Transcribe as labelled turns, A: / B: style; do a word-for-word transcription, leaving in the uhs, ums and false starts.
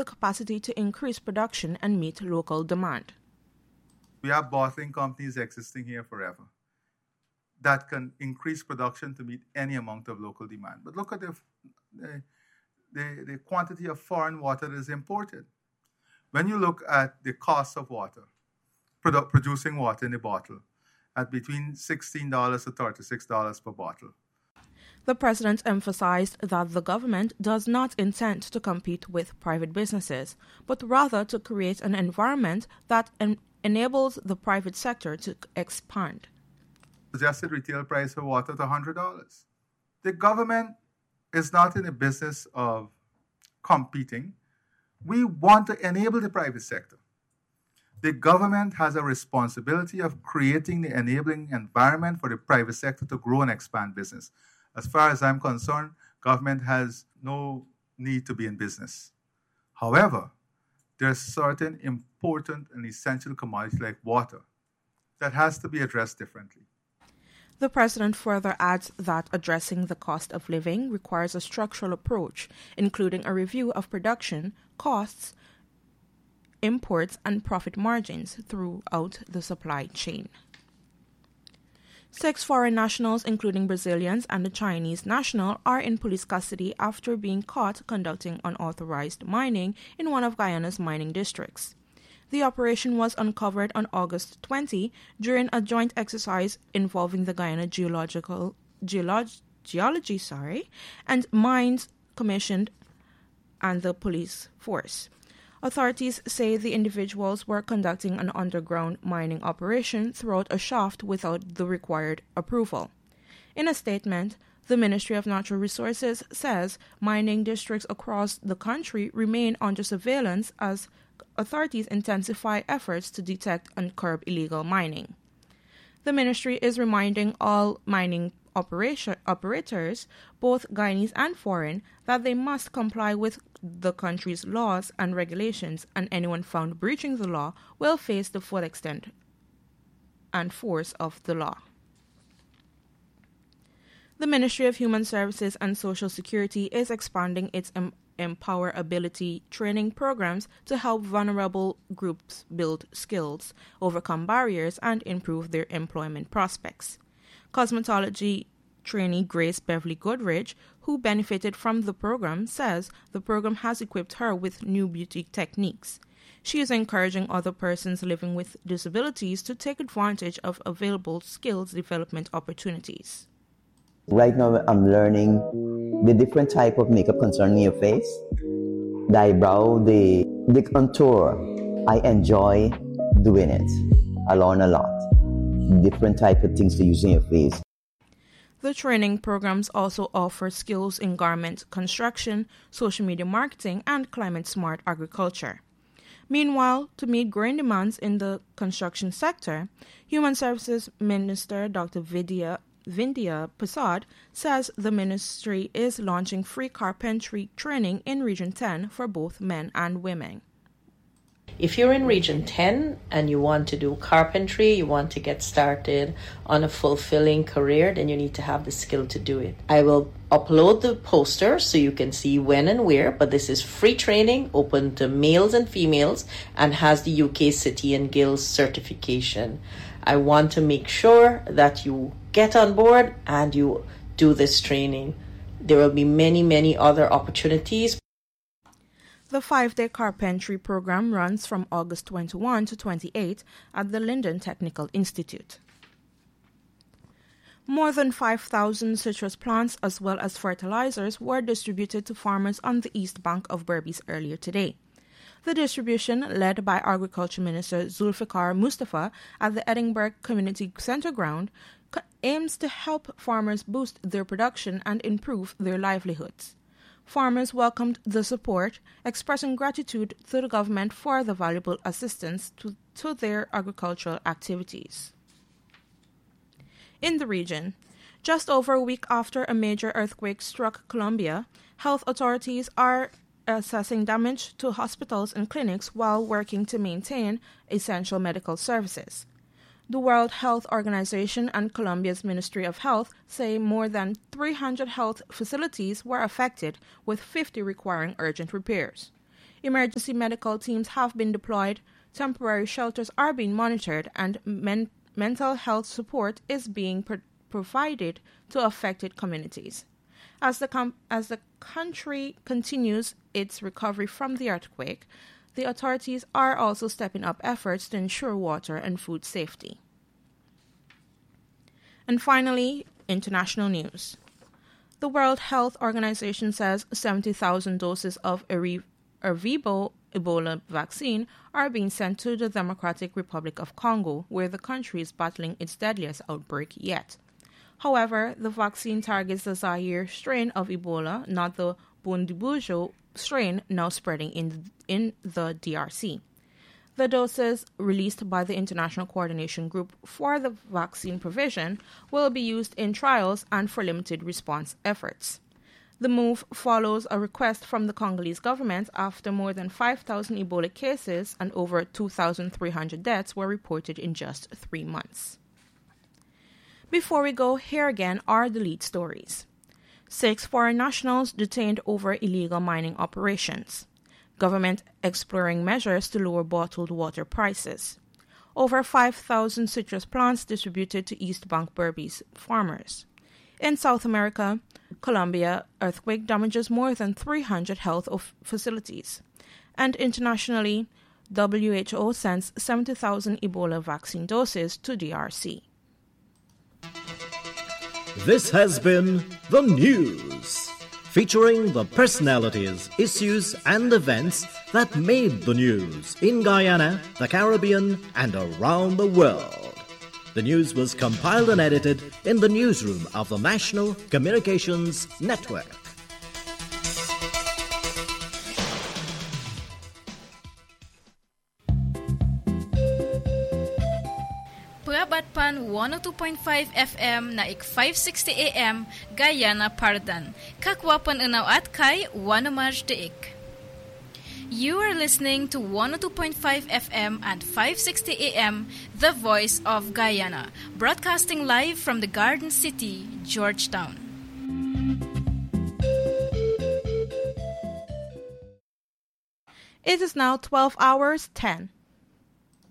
A: capacity to increase production and meet local demand.
B: We have bottling companies existing here forever that can increase production to meet any amount of local demand. But look at the, the, the, the quantity of foreign water that is imported. When you look at the cost of water, produ- producing water in a bottle, at between sixteen dollars to thirty-six dollars per bottle.
A: The president emphasized that the government does not intend to compete with private businesses, but rather to create an environment that en- enables the private sector to expand.
B: Suggested retail price for water to one hundred dollars. The government is not in the business of competing. We want to enable the private sector. The government has a responsibility of creating the enabling environment for the private sector to grow and expand business. As far as I'm concerned, government has no need to be in business. However, there are certain important and essential commodities like water that has to be addressed differently.
A: The president further adds that addressing the cost of living requires a structural approach, including a review of production, costs, imports, and profit margins throughout the supply chain. Six foreign nationals, including Brazilians and a Chinese national, are in police custody after being caught conducting unauthorized mining in one of Guyana's mining districts. The operation was uncovered on August twentieth during a joint exercise involving the Guyana Geological Geolog, Geology sorry, and Mines Commission and the police force. Authorities say the individuals were conducting an underground mining operation throughout a shaft without the required approval. In a statement, the Ministry of Natural Resources says mining districts across the country remain under surveillance as authorities intensify efforts to detect and curb illegal mining. The ministry is reminding all mining operation, operators, both Guyanese and foreign, that they must comply with the country's laws and regulations, and anyone found breaching the law will face the full extent and force of the law. The Ministry of Human Services and Social Security is expanding its em- empowerability training programs to help vulnerable groups build skills, overcome barriers, and improve their employment prospects. Cosmetology trainee Grace Beverly Goodridge, who benefited from the program, says the program has equipped her with new beauty techniques. She is encouraging other persons living with disabilities to take advantage of available skills development opportunities.
C: Right now, I'm learning the different type of makeup concerning your face, the eyebrow, the, the contour. I enjoy doing it. I learn a lot. Different type of things to use in your face.
A: The training programs also offer skills in garment construction, social media marketing, and climate-smart agriculture. Meanwhile, to meet growing demands in the construction sector, Human Services Minister Doctor Vidya Vindhya Prasad says the ministry is launching free carpentry training in Region ten for both men and women.
D: If you're in Region ten and you want to do carpentry, you want to get started on a fulfilling career, then you need to have the skill to do it. I will upload the poster so you can see when and where, but this is free training, open to males and females, and has the U K City and Guilds certification. I want to make sure that you get on board and you do this training. There will be many, many other opportunities.
A: The five-day carpentry program runs from August twenty-first to twenty-eighth at the Linden Technical Institute. More than five thousand citrus plants as well as fertilizers were distributed to farmers on the east bank of Berbice earlier today. The distribution, led by Agriculture Minister Zulfikar Mustafa at the Edinburgh Community Centre ground, aims to help farmers boost their production and improve their livelihoods. Farmers welcomed the support, expressing gratitude to the government for the valuable assistance to, to their agricultural activities. In the region, just over a week after a major earthquake struck Colombia, health authorities are assessing damage to hospitals and clinics while working to maintain essential medical services. The World Health Organization and Colombia's Ministry of Health say more than three hundred health facilities were affected, with fifty requiring urgent repairs. Emergency medical teams have been deployed, temporary shelters are being monitored, and men- mental health support is being pro- provided to affected communities. As the, com- as the country continues its recovery from the earthquake, the authorities are also stepping up efforts to ensure water and food safety. And finally, international news. The World Health Organization says seventy thousand doses of Ervebo Ebola vaccine are being sent to the Democratic Republic of Congo, where the country is battling its deadliest outbreak yet. However, the vaccine targets the Zaire strain of Ebola, not the Bundibugyo strain now spreading in, in the D R C. The doses released by the International Coordination Group for the vaccine provision will be used in trials and for limited response efforts. The move follows a request from the Congolese government after more than five thousand Ebola cases and over two thousand three hundred deaths were reported in just three months. Before we go, here again are the lead stories. Six foreign nationals detained over illegal mining operations. Government exploring measures to lower bottled water prices. Over five thousand citrus plants distributed to East Bank Berbice farmers. In South America, Colombia earthquake damages more than three hundred health facilities. And internationally, W H O sends seventy thousand Ebola vaccine doses to D R C.
E: This has been The News, featuring the personalities, issues, and events that made the news in Guyana, the Caribbean, and around the world. The news was compiled and edited in the newsroom of the National Communications Network.
F: Prabatpan one oh two point five F M na ik five sixty A M Guyana Pardan. Kakwapan unaw at kay Wanamaj deik. You are listening to one oh two point five F M and five sixty A M, The Voice of Guyana, broadcasting live from the Garden City, Georgetown.
A: It is now twelve hours ten.